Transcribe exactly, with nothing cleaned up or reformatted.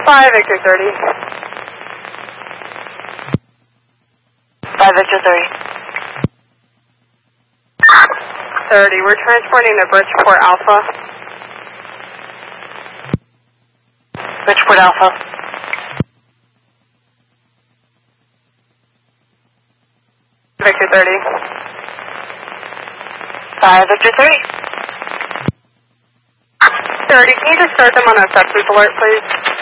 five Victor thirty. five Victor thirty. thirty, we're transporting to Bridgeport Alpha. Bridgeport Alpha. Victor thirty. five Victor thirty. thirty, can you just start them on a subsleep alert, please?